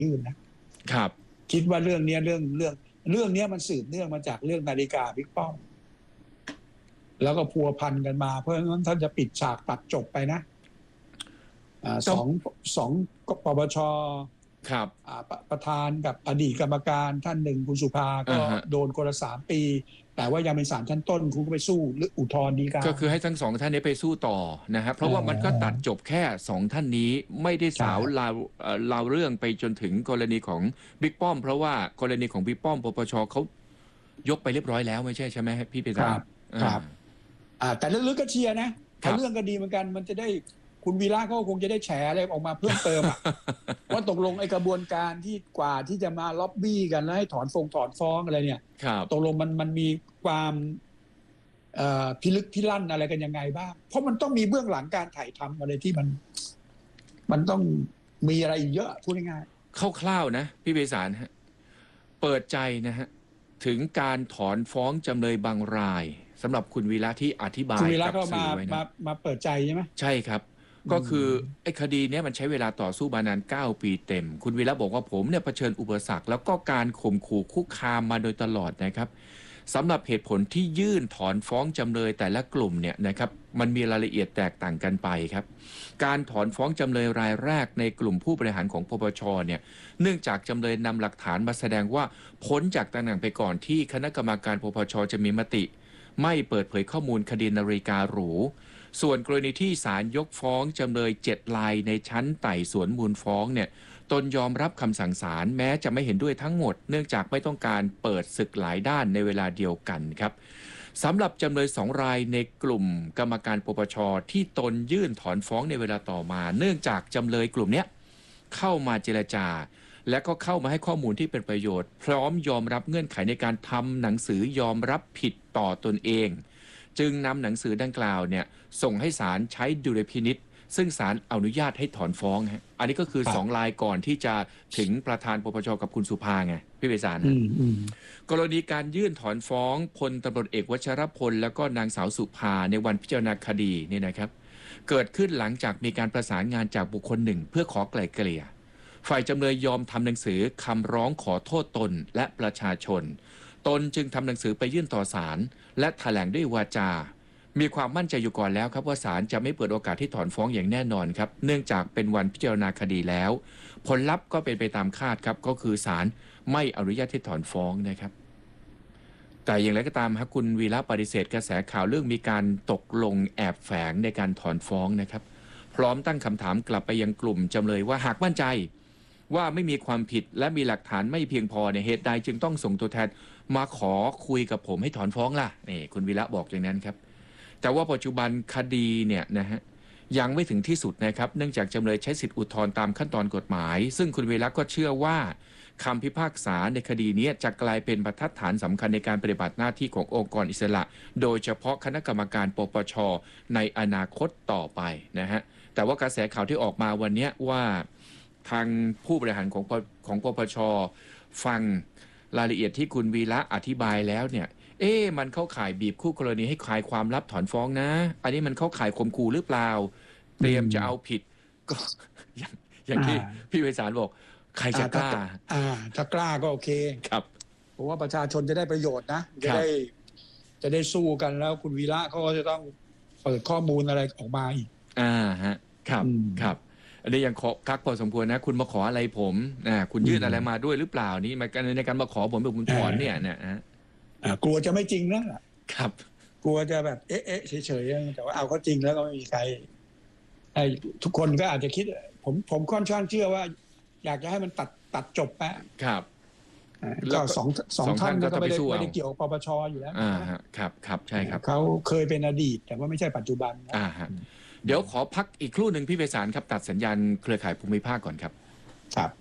ยื่นนะครับคิดว่าเรื่องนี้เรื่องนี้มันสืบเนื่องมาจากเรื่องนาฬิกาบิ๊กป้อมแล้วก็พัวพันกันมาเพราะฉะนั้นท่านจะปิดฉากตัดจบไปนะสองปปชครับประธานกับอดีตกรรมการท่านหนึ่งคุณสุภาก็โดนคนละ3 ปีแต่ว่ายังเป็นศาลชั้นต้นคุณก็ไปสู้หรืออุทธรณ์ฎีกาก็คือให้ทั้ง2ท่านนี้ไปสู้ต่อนะครับเพราะว่ามันก็ตัดจบแค่2ท่านนี้ไม่ได้สาวราวเรื่องไปจนถึงกรณีของบิ๊กป้อมเพราะว่ากรณีของบิ๊กป้อมปปชเขายกไปเรียบร้อยแล้วไม่ใช่ไหมพี่เป็นครับแต่ลึกๆก็เชียร์นะเรื่องก็ดีเหมือนกันมันจะได้คุณวีระเขาคงจะได้แฉอะไรออกมาเพิ่มเติมว่าตกลงไอ้กระบวนการที่กว่าที่จะมาล็อบบี้กันแล้วให้ถอนฟ้องอะไรเนี่ยตกลงมันมีความพิลึกพิลั่นอะไรกันยังไงบ้างเพราะมันต้องมีเบื้องหลังการถ่ายทำอะไรที่มันต้องมีอะไรอีกเยอะพูดง่ายๆคร่าวๆนะพี่เบสารฮะเปิดใจนะฮะถึงการถอนฟ้องจำเลยบางรายสำหรับคุณวีระที่อธิบายกับสื่อไว้นะมาเปิดใจใช่ไหมใช่ครับก็คือไอ้คดีนี้มันใช้เวลาต่อสู้มานาน9 ปีเต็มคุณวีระบอกว่าผมเนี่ยเผชิญอุปสรรคแล้วก็การข่มขู่คุกคามมาโดยตลอดนะครับสำหรับเหตุผลที่ยื่นถอนฟ้องจำเลยแต่ละกลุ่มเนี่ยนะครับมันมีรายละเอียดแตกต่างกันไปครับการถอนฟ้องจำเลยรายแรกในกลุ่มผู้บริหารของปปชเนี่ยเนื่องจากจำเลยนำหลักฐานมาแสดงว่าพ้นจากตำแหน่งไปก่อนที่คณะกรรมการปปชจะมีมติไม่เปิดเผยข้อมูลคดีนาฬิกาหรูส่วนกรณีที่ศาลยกฟ้องจำเลย7 รายในชั้นไต่สวนมูลฟ้องเนี่ยตนยอมรับคำสั่งศาลแม้จะไม่เห็นด้วยทั้งหมดเนื่องจากไม่ต้องการเปิดศึกหลายด้านในเวลาเดียวกันครับสำหรับจำเลย2 รายในกลุ่มกรรมการปปชที่ตนยื่นถอนฟ้องในเวลาต่อมาเนื่องจากจำเลยกลุ่มนี้เข้ามาเจรจาและก็เข้ามาให้ข้อมูลที่เป็นประโยชน์พร้อมยอมรับเงื่อนไขในการทำหนังสือยอมรับผิดต่อตนเองจึงนำหนังสือดังกล่าวเนี่ยส่งให้ศาลใช้ดุลยพินิจซึ่งศาลอนุญาตให้ถอนฟ้องฮะอันนี้ก็คือ2 รายก่อนที่จะถึงประธานปปชกับคุณสุภาไงพี่เบสารกรณีการยื่นถอนฟ้องพลตำรวจเอกวชรพลแล้วก็นางสาวสุภาในวันพิจารณาคดีนี่นะครับเกิดขึ้นหลังจากมีการประสานงานจากบุคคลหนึ่งเพื่อขอไกล่เกลี่ยฝ่ายจำเลยยอมทำหนังสือคำร้องขอโทษตนและประชาชนตนจึงทำหนังสือไปยื่นต่อศาลและแถลงด้วยวาจามีความมั่นใจอยู่ก่อนแล้วครับว่าศาลจะไม่เปิดโอกาสที่ถอนฟ้องอย่างแน่นอนครับเนื่องจากเป็นวันพิจารณาคดีแล้วผลลัพธ์ก็เป็นไปตามคาดครับก็คือศาลไม่อนุญาตให้ถอนฟ้องนะครับแต่อย่างไรก็ตามครับคุณวีระปฏิเสธกระแสข่าวเรื่องมีการตกลงแอบแฝงในการถอนฟ้องนะครับพร้อมตั้งคำถามกลับไปยังกลุ่มจำเลยว่าหากมั่นใจว่าไม่มีความผิดและมีหลักฐานไม่เพียงพอในเหตุใดจึงต้องส่งตัวแทนมาขอคุยกับผมให้ถอนฟ้องล่ะนี่คุณวีระบอกอย่างนั้นครับแต่ว่าปัจจุบันคดีเนี่ยนะฮะยังไม่ถึงที่สุดนะครับเนื่องจากจำเลยใช้สิทธิอุทธรณ์ตามขั้นตอนกฎหมายซึ่งคุณวีระก็เชื่อว่าคำพิพากษาในคดีนี้จะกลายเป็นบรรทัดฐานสำคัญในการปฏิบัติหน้าที่ขององค์กรอิสระโดยเฉพาะคณะกรรมการปปชในอนาคตต่อไปนะฮะแต่ว่ากระแสข่าวที่ออกมาวันนี้ว่าทางผู้บริหารของปปชฟังรายละเอียดที่คุณวีระอธิบายแล้วเนี่ยมันเข้าข่ายบีบคู่กรณีให้คลายความลับถอนฟ้องนะอันนี้มันเข้าข่ายข่มขู่หรือเปล่าเตรียมจะเอาผิดก็อย่างที่พี่ไพศาลบอกใครจะกล้าถ้ากล้าก็โอเคครับเพราะว่าประชาชนจะได้ประโยชน์นะจะได้สู้กันแล้วคุณวีระเขาก็จะต้องเปิดข้อมูลอะไรออกมาอีกฮะครับอันนี้ยังคักพอสมควรนะคุณมาขออะไรผมคุณยื่นอะไรมาด้วยหรือเปล่านี่ในการมาขอผมแบบคุณถอนเนี่ยนะกลัวจะไม่จริงนะครับกลัวจะแบบเฉยๆแต่ว่าเอาเขาจริงแล้วก็ไม่มีใครทุกคนก็อาจจะคิดผมค่อนข้างเชื่อว่าอยากจะให้มันตัดจบแป๊ะครับแล้วสองท่านก็ไม่ได้เกี่ยวกับปปชอยู่แล้วครับใช่ครับเขาเคยเป็นอดีตแต่ว่าไม่ใช่ปัจจุบันเดี๋ยวขอพักอีกครู่หนึ่งพี่ไพศาลครับตัดสัญญาณเครือข่ายภูมิภาคก่อนครับ